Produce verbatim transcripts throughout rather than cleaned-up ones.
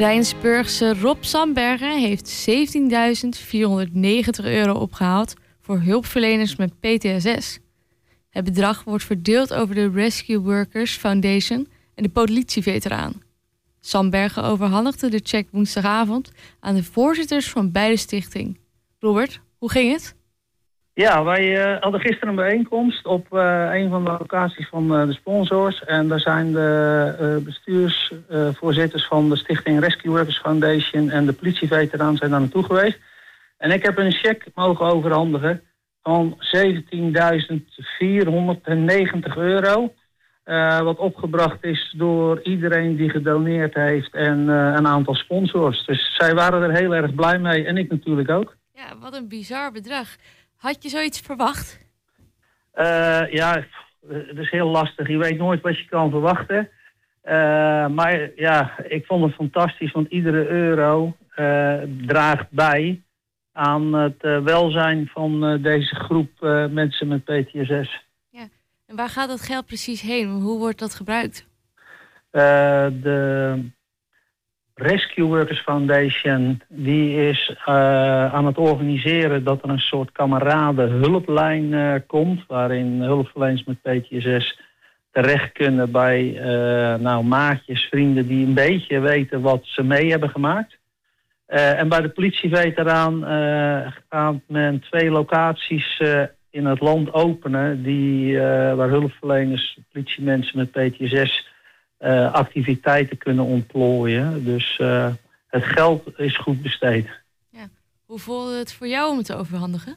Rijnsburgse Rob Sandbergen heeft zeventienduizend vierhonderdnegentig euro opgehaald voor hulpverleners met P T S S. Het bedrag wordt verdeeld over de Rescue Workers Foundation en de politieveteraan. Sandbergen overhandigde de cheque woensdagavond aan de voorzitters van beide stichtingen. Robert, hoe ging het? Ja, wij uh, hadden gisteren een bijeenkomst op uh, een van de locaties van uh, de sponsors. En daar zijn de uh, bestuursvoorzitters uh, van de stichting Rescue Workers Foundation en de politieveteraan zijn daar naartoe geweest. En ik heb een cheque mogen overhandigen van zeventienduizend vierhonderdnegentig euro. Uh, wat opgebracht is door iedereen die gedoneerd heeft en uh, een aantal sponsors. Dus zij waren er heel erg blij mee en ik natuurlijk ook. Ja, wat een bizar bedrag. Had je zoiets verwacht? Uh, ja, het is heel lastig. Je weet nooit wat je kan verwachten. Uh, maar ja, ik vond het fantastisch, want iedere euro uh, draagt bij aan het uh, welzijn van uh, deze groep uh, mensen met P T S S. Ja. En waar gaat dat geld precies heen? Hoe wordt dat gebruikt? Uh, de Rescue Workers Foundation die is uh, aan het organiseren dat er een soort kameradenhulplijn uh, komt, waarin hulpverleners met P T S S terecht kunnen bij uh, nou, maatjes, vrienden die een beetje weten wat ze mee hebben gemaakt. Uh, en bij de politieveteraan uh, gaat men twee locaties uh, in het land openen die, uh, waar hulpverleners, politiemensen met P T S S Uh, activiteiten kunnen ontplooien. Dus uh, het geld is goed besteed. Ja. Hoe voelde het voor jou om het te overhandigen?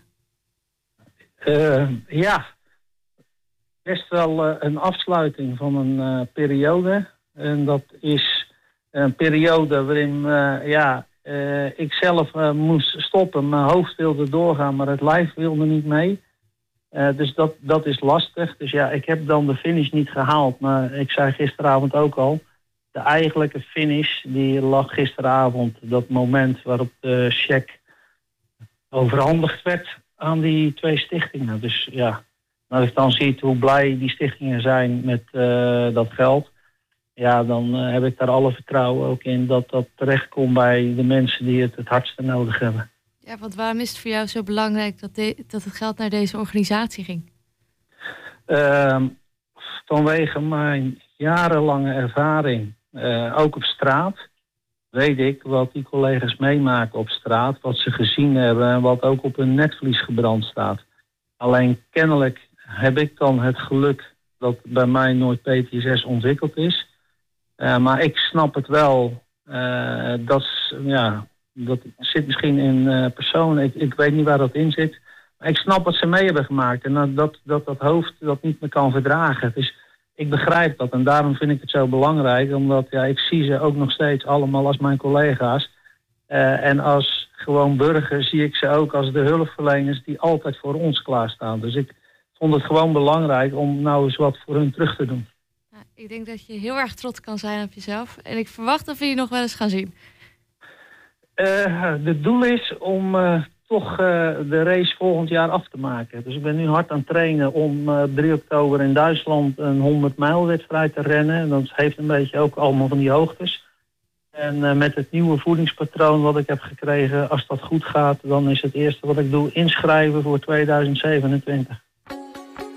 Uh, ja, best wel uh, een afsluiting van een uh, periode. En dat is een periode waarin uh, ja, uh, ik zelf uh, moest stoppen. Mijn hoofd wilde doorgaan, maar het lijf wilde niet mee. Uh, dus dat, dat is lastig. Dus ja, ik heb dan de finish niet gehaald. Maar ik zei gisteravond ook al, de eigenlijke finish die lag gisteravond. Dat moment waarop de cheque overhandigd werd aan die twee stichtingen. Dus ja, als ik dan zie hoe blij die stichtingen zijn met uh, dat geld. Ja, dan uh, heb ik daar alle vertrouwen ook in dat dat terechtkomt bij de mensen die het het hardste nodig hebben. Ja, want waarom is het voor jou zo belangrijk dat, de, dat het geld naar deze organisatie ging? Uh, vanwege mijn jarenlange ervaring, uh, ook op straat, weet ik wat die collega's meemaken op straat, wat ze gezien hebben en wat ook op hun netvlies gebrand staat. Alleen kennelijk heb ik dan het geluk dat bij mij nooit P T S S ontwikkeld is. Uh, maar ik snap het wel, uh, dat is, ja... Dat zit misschien in uh, personen, ik, ik weet niet waar dat in zit. Maar ik snap wat ze mee hebben gemaakt. En dat dat, dat dat hoofd dat niet meer kan verdragen. Dus ik begrijp dat. En daarom vind ik het zo belangrijk. Omdat ja, ik zie ze ook nog steeds allemaal als mijn collega's. Uh, en als gewoon burger zie ik ze ook als de hulpverleners die altijd voor ons klaarstaan. Dus ik vond het gewoon belangrijk om nou eens wat voor hun terug te doen. Ja, ik denk dat je heel erg trots kan zijn op jezelf. En ik verwacht dat we je nog wel eens gaan zien. Uh, het doel is om uh, toch uh, de race volgend jaar af te maken. Dus ik ben nu hard aan het trainen om uh, drie oktober in Duitsland een honderd mijl wedstrijd te rennen. En dat heeft een beetje ook allemaal van die hoogtes. En uh, met het nieuwe voedingspatroon wat ik heb gekregen, als dat goed gaat, dan is het eerste wat ik doe inschrijven voor tweeduizend zevenentwintig.